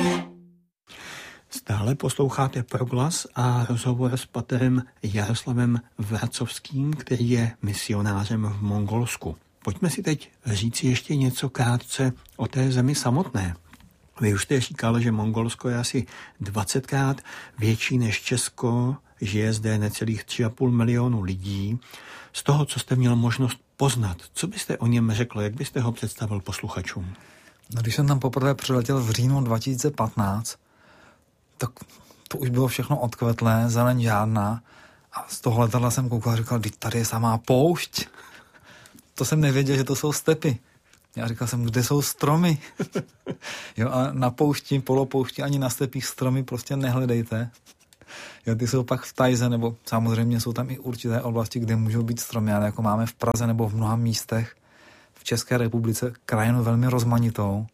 Stále posloucháte Proglas a rozhovor s paterem Jaroslavem Vracovským, který je misionářem v Mongolsku. Pojďme si teď říci ještě něco krátce o té zemi samotné. Vy už jste říkal, že Mongolsko je asi 20krát větší než Česko, žije zde necelých 3,5 milionu lidí. Z toho, co jste měl možnost poznat, co byste o něm řekl, jak byste ho představil posluchačům? No, když jsem tam poprvé přiletěl v říjnu 2015, tak to už bylo všechno odkvetlé, zeleň žádná. A z toho letadla jsem koukal a říkal, tady je samá poušť. To jsem nevěděl, že to jsou stepy. Já říkal jsem, kde jsou stromy? Jo, a na poušti, polopoušti, ani na stepích stromy prostě nehledejte. Jo, ty jsou pak v Tajze, nebo samozřejmě jsou tam i určité oblasti, kde můžou být stromy, ale jako máme v Praze nebo v mnoha místech v České republice krajinu velmi rozmanitou,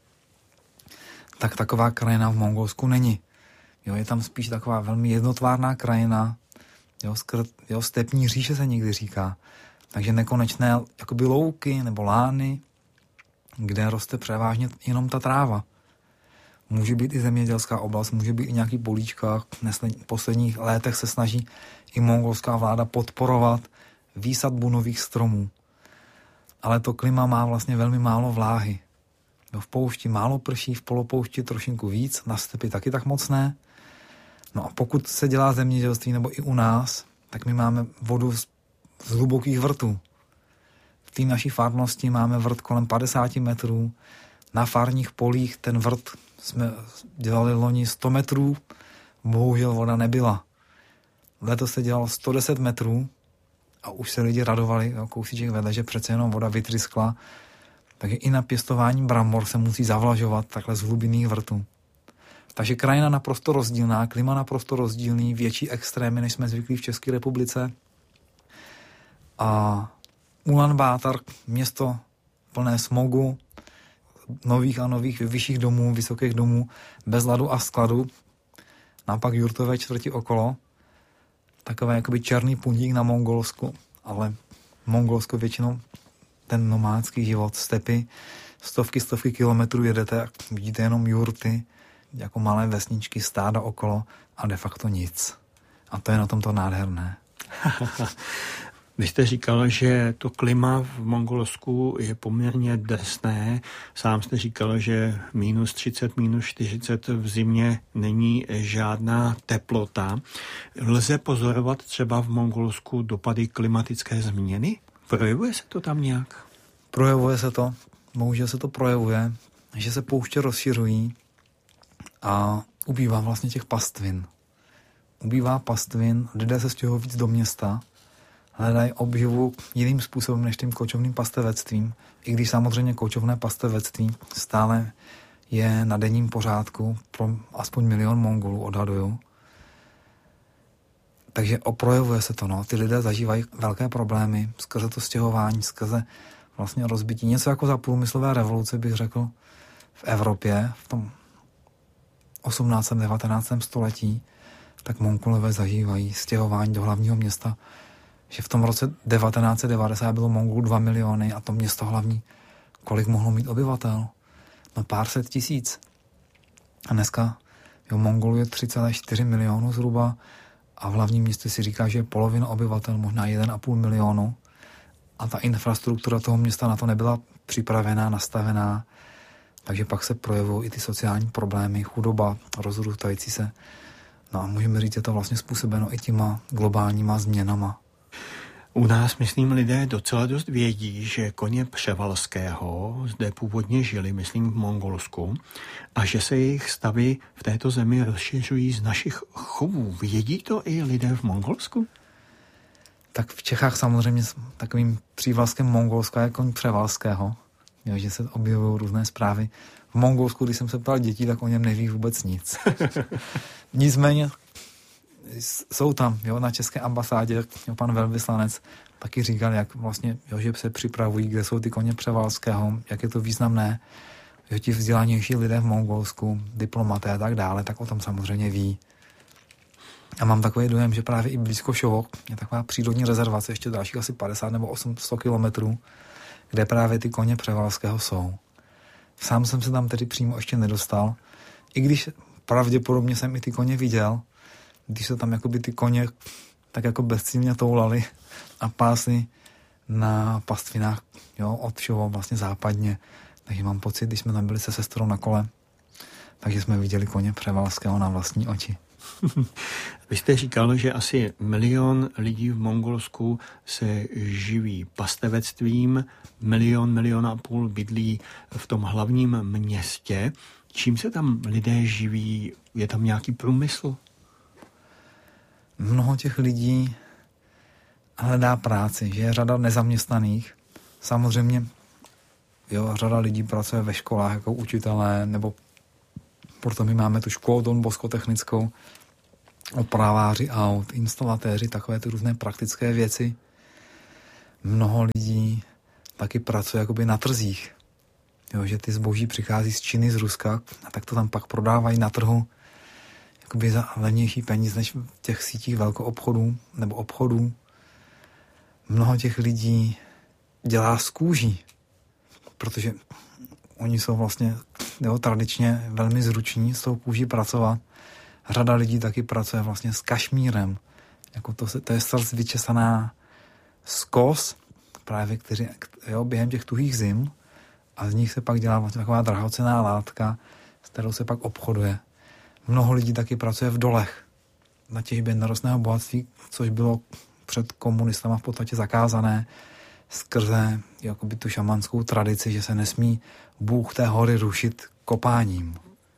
tak taková krajina v Mongolsku není. Jo, je tam spíš taková velmi jednotvárná krajina, jo, stepní říše se někdy říká. Takže nekonečné jakoby louky nebo lány, kde roste převážně jenom ta tráva. Může být i zemědělská oblast, může být i nějaký políčka. V posledních letech se snaží i mongolská vláda podporovat výsadbu nových stromů. Ale to klima má vlastně velmi málo vláhy. V poušti málo prší, v polopoušti trošinku víc, na stepi taky tak moc ne. No a pokud se dělá zemědělství nebo i u nás, tak my máme vodu z hlubokých vrtů. V té naší farnosti máme vrt kolem 50 metrů. Na farních polích ten vrt jsme dělali loni 100 metrů, bohužel voda nebyla. Letos se dělalo 110 metrů a už se lidi radovali, kousíček vedle, že přece jenom voda vytryskla. Takže i na pěstování brambor se musí zavlažovat takhle z hlubinných vrtů. Takže krajina naprosto rozdílná, klima naprosto rozdílný, větší extrémy, než jsme zvyklí v České republice. A Ulaanbaatar, město plné smogu, nových a nových vyšších domů, vysokých domů, bez ladu a skladu, naopak jurtové čtvrti okolo, takové jakoby černý puntík na Mongolsku, ale Mongolsko většinou ten nomádský život, stepy, stovky kilometrů jedete a vidíte jenom jurty, jako malé vesničky, stáda okolo a de facto nic. A to je na tomto nádherné. Vy jste říkal, že to klima v Mongolsku je poměrně drsné. Sám jste říkal, že -30, -40 v zimě není žádná teplota. Lze pozorovat třeba v Mongolsku dopady klimatické změny? Projevuje se to tam nějak? Projevuje se to. Bohužel se to projevuje, že se pouště rozšiřují a ubývá vlastně těch pastvin. Ubývá pastvin, lidé se stěhují víc do města, hledají obživu jiným způsobem než tím kočovným pastevectvím, i když samozřejmě kočovné pastevectví stále je na denním pořádku pro aspoň 1 milion Mongolů, odhaduju. Takže projevuje se to, no. Ty lidé zažívají velké problémy skrze to stěhování, skrze vlastně rozbití. Něco jako za průmyslové revoluce, bych řekl, v Evropě, v tom 18. 19. století, tak Mongolové zažívají stěhování do hlavního města, že v tom roce 1990 bylo Mongolů 2 miliony a to město hlavní, kolik mohlo mít obyvatel? No pár set tisíc. A dneska Mongolů je 3,4 milionu zhruba a v hlavním městě si říká, že je polovina obyvatel, možná 1,5 milionu. A ta infrastruktura toho města na to nebyla připravená, nastavená. Takže pak se projevují i ty sociální problémy, chudoba, rozrůstající se. No a můžeme říct, je to vlastně způsobeno i těma globálníma změnama. U nás, myslím, lidé docela dost vědí, že koně Převalského zde původně žili, myslím, v Mongolsku, a že se jejich stavy v této zemi rozšiřují z našich chovů. Vědí to i lidé v Mongolsku? Tak v Čechách samozřejmě takovým přívlastkem Mongolska je koň Převalského, že se objevují různé zprávy. V Mongolsku, když jsem se ptal dětí, tak o něm neví vůbec nic. Nicméně jsou tam, na české ambasádě, pan velvyslanec taky říkal, jak vlastně, že se připravují, kde jsou ty koně Převalského, jak je to významné, že ti vzdělanější lidé v Mongolsku, diplomaté a tak dále, tak o tom samozřejmě ví. A mám takový dojem, že právě i blízko Šovok je taková přírodní rezervace, ještě dalších asi 50 nebo 800 kilometrů, kde právě ty koně Převalského jsou. Sám jsem se tam tedy přímo ještě nedostal, I když pravděpodobně jsem i ty koně viděl, když se tam jakoby ty koně tak jako bezcílně toulali a pásli na pastvinách, jo, od všeho vlastně západně. Takže mám pocit, když jsme tam byli se sestrou na kole, takže jsme viděli koně Převalského na vlastní oči. Vy jste říkal, že asi 1 milion lidí v Mongolsku se živí pastevectvím, 1,5 milionu bydlí v tom hlavním městě. Čím se tam lidé živí? Je tam nějaký průmysl? Mnoho těch lidí hledá práci, že je řada nezaměstnaných. Samozřejmě, jo, řada lidí pracuje ve školách jako učitelé, nebo proto my máme tu školu Don Bosco technickou, opraváři aut, instalatéři, takové ty různé praktické věci. Mnoho lidí taky pracuje jakoby na trzích. Jo, že ty zboží přichází z Číny, z Ruska a tak to tam pak prodávají na trhu jakoby za levnější peníze než v těch sítích velkoobchodů nebo obchodů. Mnoho těch lidí dělá z kůží, protože oni jsou vlastně tradičně velmi zruční s tou kůží pracovat. Řada lidí taky pracuje vlastně s kašmírem. Jako to je srst vyčesaná z kos, právě během těch tuhých zim, a z nich se pak dělá vlastně taková drahocenná látka, s kterou se pak obchoduje. Mnoho lidí taky pracuje v dolech na těžbě nerostného bohatství, což bylo před komunistama v podstatě zakázané skrze jakoby tu šamanskou tradici, že se nesmí bůh té hory rušit kopáním.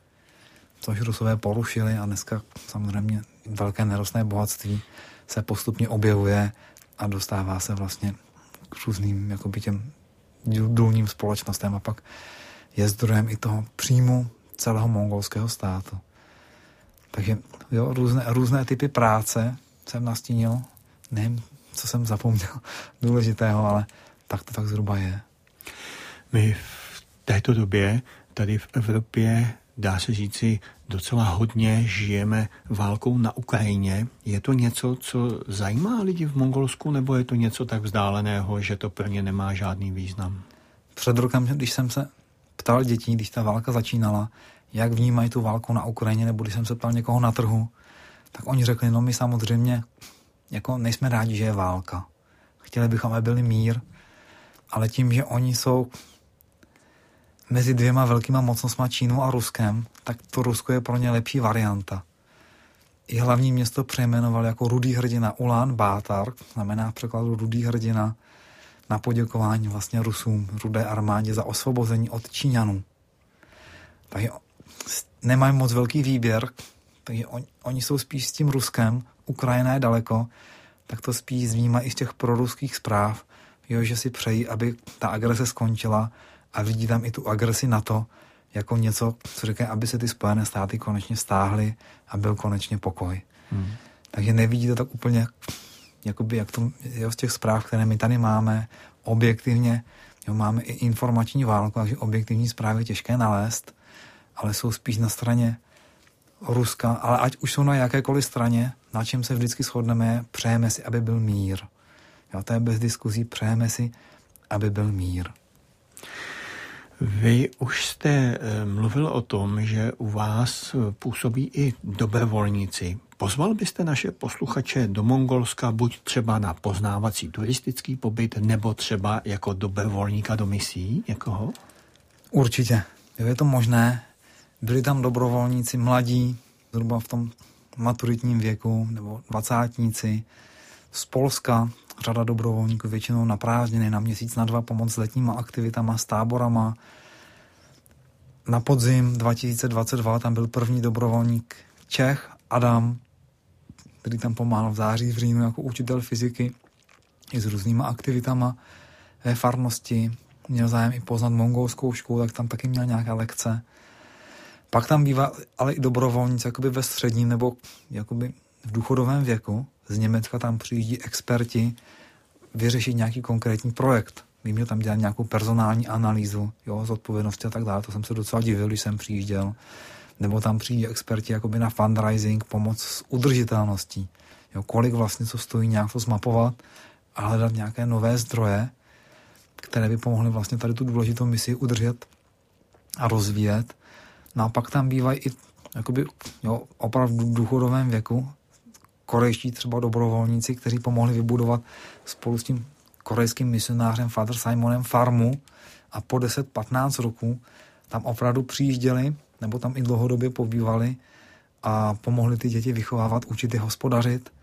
Což Rusové porušili a dneska samozřejmě velké nerostné bohatství se postupně objevuje a dostává se vlastně k různým jakoby těm důlním společnostem a pak je zdrojem i toho příjmu celého mongolského státu. Takže jo, různé typy práce jsem nastínil. Nevím, co jsem zapomněl důležitého, ale tak to tak zhruba je. My v této době tady v Evropě, dá se říci, docela hodně žijeme válkou na Ukrajině. Je to něco, co zajímá lidi v Mongolsku, nebo je to něco tak vzdáleného, že to pro ně nemá žádný význam? Před rokem, když jsem se ptal dětí, když ta válka začínala, jak vnímají tu válku na Ukrajině, nebo když jsem se ptal někoho na trhu, tak oni řekli, no my samozřejmě jako nejsme rádi, že je válka. Chtěli bychom, aby byl mír, ale tím, že oni jsou mezi dvěma velkýma mocnostma Čínou a Ruskem, tak to Rusko je pro ně lepší varianta. I hlavní město přejmenoval jako Rudý hrdina Ulan Bátar, znamená v překladu Rudý hrdina, na poděkování vlastně Rusům, Rudé armádě za osvobození od Číňanů. Takže nemají moc velký výběr, takže oni jsou spíš s tím Ruskem, Ukrajina je daleko, tak to spíš zvnímají i z těch proruských zpráv, jo, že si přejí, aby ta agrese skončila a vidí tam i tu agresi NATO jako něco, co říkají, aby se ty Spojené státy konečně stáhly a byl konečně pokoj. Takže nevidí to tak úplně, jakoby, jak to je z těch zpráv, které my tady máme, objektivně, jo, máme i informační válku, takže objektivní zprávy je těžké nalézt, ale jsou spíš na straně Ruska, ale ať už jsou na jakékoliv straně, na čem se vždycky shodneme, přejeme si, aby byl mír. Jo, to je bez diskuzí, přejeme si, aby byl mír. Vy už jste mluvil o tom, že u vás působí i dobrovolníci. Pozval byste naše posluchače do Mongolska buď třeba na poznávací turistický pobyt, nebo třeba jako dobrovolníka do misí někoho? Určitě. Je to možné. Byli tam dobrovolníci mladí, zhruba v tom maturitním věku, nebo dvacátníci. Z Polska řada dobrovolníků většinou na prázdniny, na měsíc, na 2 pomoc s letníma aktivitama, s táborama. Na podzim 2022 tam byl první dobrovolník Čech, Adam, který tam pomáhal v září, v říjnu jako učitel fyziky i s různýma aktivitama ve farnosti. Měl zájem i poznat mongolskou školu, tak tam taky měl nějaké lekce. Pak tam bývá ale i dobrovolníci jakoby ve středním nebo jakoby v důchodovém věku. Z Německa tam přijíždí experti vyřešit nějaký konkrétní projekt. Vím, že tam dělá nějakou personální analýzu, jo, zodpovědnosti a tak dále. To jsem se docela divil, když jsem přijížděl. Nebo tam přijíždí experti jakoby na fundraising, pomoc s udržitelností. Jo, kolik vlastně co stojí nějak to zmapovat a hledat nějaké nové zdroje, které by pomohly vlastně tady tu důležitou misi udržet a rozvíjet. No a pak tam bývají i jakoby, opravdu v důchodovém věku korejští třeba dobrovolníci, kteří pomohli vybudovat spolu s tím korejským misionářem Father Simonem farmu a po 10-15 roků tam opravdu přijížděli nebo tam i dlouhodobě pobývali a pomohli ty děti vychovávat, učit je hospodařit.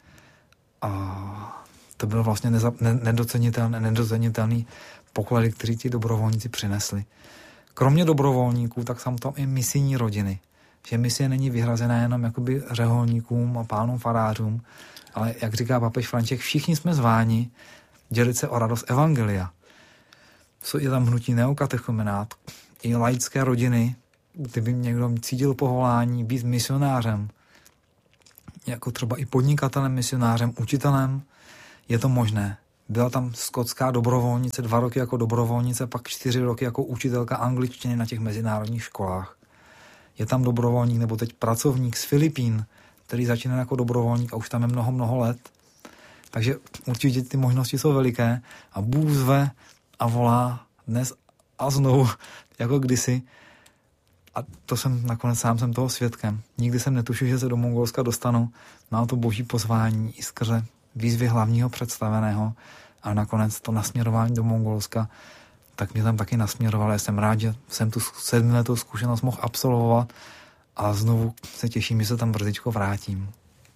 A to byl vlastně nedocenitelný poklady, který ti dobrovolníci přinesli. Kromě dobrovolníků, tak jsou tam i misijní rodiny. Že misie není vyhrazená jenom jakoby řeholníkům a pánům farářům, ale jak říká papež František, všichni jsme zváni dělit se o radost evangelia. Je tam hnutí neokatechumenát, i laické rodiny, kdyby někdo cítil povolání být misionářem, jako třeba i podnikatelem, misionářem, učitelem, je to možné. Byla tam skotská dobrovolnice, 2 roky jako dobrovolnice, pak 4 roky jako učitelka angličtiny na těch mezinárodních školách. Je tam dobrovolník, nebo teď pracovník z Filipín, který začíná jako dobrovolník a už tam je mnoho let. Takže určitě ty možnosti jsou veliké a Bůh zve a volá dnes a znovu, jako kdysi. A to jsem nakonec sám jsem toho svědkem. Nikdy jsem netušil, že se do Mongolska dostanu na to boží pozvání i skrze výzvy hlavního představeného a nakonec to nasměrování do Mongolska, tak mě tam taky nasměrovalo. Já jsem rád, že jsem tu 7letou zkušenost mohl absolvovat a znovu se těším, že se tam brzičko vrátím.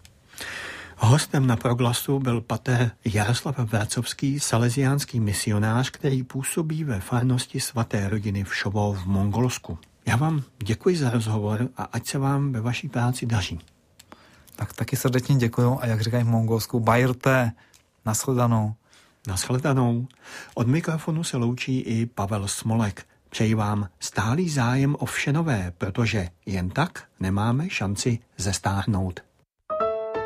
Hostem na Proglasu byl pater Jaroslav Vracovský, salesiánský misionář, který působí ve farnosti svaté rodiny v Šobou v Mongolsku. Já vám děkuji za rozhovor a ať se vám ve vaší práci daří. Tak taky srdečně děkuju a jak říkají v Mongolsku, bajrte, nashledanou. Nashledanou. Od mikrofonu se loučí i Pavel Smolek. Přeji vám stálý zájem o vše nové, protože jen tak nemáme šanci zestárnout.